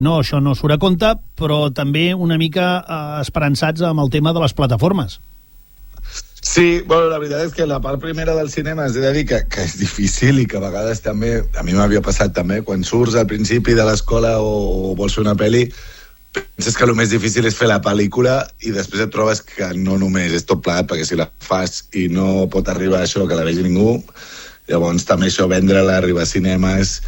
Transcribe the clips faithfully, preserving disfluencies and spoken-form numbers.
no, això no surt a compte, però també una mica eh, esperançats amb el tema de les plataformes. Sí, bueno, la veritat és que la part primera del cinema és de dir que, que és difícil i que a vegades també, a mi m'havia passat també, quan surts al principi de l'escola o, o vols fer una pel·li, penses que el més difícil és fer la pel·lícula i després et trobes que no només és tot plegat, perquè si la fas i no pot arribar a això, que la vegi ningú, llavors també això, vendre-la, arribar a cinemes,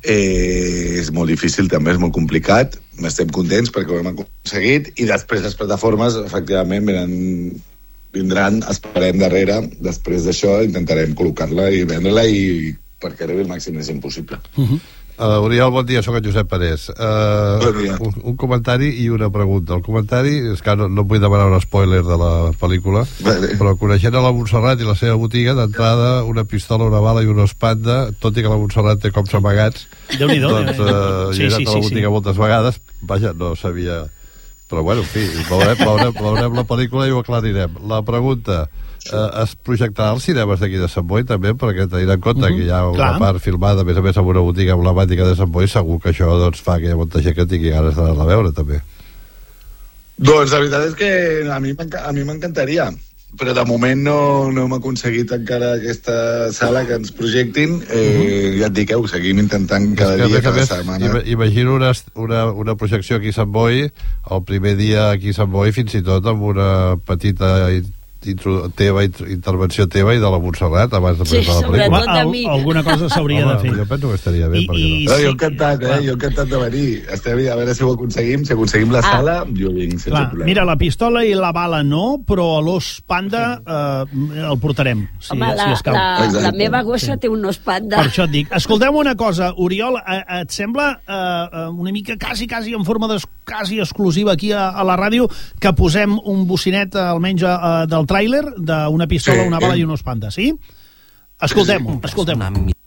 eh, és molt difícil, també és molt complicat. Estem contents perquè ho hem aconseguit i després les plataformes, efectivament, venen... vindran, esperem darrere, després d'això intentarem col·locar-la i vendre-la i perquè arribi el màxim de gent possible. Uh-huh. uh, Oriol, bon dia, soc en Josep Parés. Uh, bon dia. Un, un comentari i una pregunta. El comentari, és que no, no vull demanar un spoiler de la pel·lícula, vale. Però coneixent a la Montserrat i la seva botiga, d'entrada una pistola, una bala i una espanda, tot i que la Montserrat té cops amagats, Déu-n'hi-do, doncs uh, sí, he anat sí, a la botiga sí, moltes vegades, vaja, no sabia... Però bueno, en fi, veurem, veurem, veurem la pel·lícula i ho aclarirem. La pregunta, eh, es projectarà als cinemes d'aquí de Sant Boi també? Perquè tenint en compte uh-huh. que hi ha una Clar. part filmada, a més a més amb una botiga emblemàtica de Sant Boi, segur que això doncs, fa que hi ha molta gent que tingui ganes d'anar-la a veure també. Doncs la veritat és que a mi m'encantaria, però de moment no, no hem aconseguit encara aquesta sala que ens projectin. Eh, uh-huh. Ja et dic, ho seguim intentant cada dia, cada més, setmana. Imagino una, una, una projecció aquí a Sant Boi, el primer dia aquí a Sant Boi, fins i tot amb una petita intro, teva, intervenció teva i de la Montserrat abans de presentar sí, la pel·lícula. Home, al, alguna cosa s'hauria de fer. Jo penso que estaria bé. I, perquè i, no. No, jo encantat, eh? Jo encantat de venir. Estem a veure si ho aconseguim. Si aconseguim la ah. sala, jo vinc sense Clar, problema. Mira, la pistola i la bala no, però l'os panda eh, el portarem, si, Home, la, si escau. La, la meva gossa sí. té un os panda. Per això et dic. Escolteu una cosa, Oriol, eh, et sembla eh, una mica quasi, quasi en forma de quasi exclusiva aquí a, a la ràdio que posem un bocinet, almenys eh, del tràiler, d'una pistola, sí, una bala eh? i un os panda, sí? Escoltem-ho, escoltem-ho.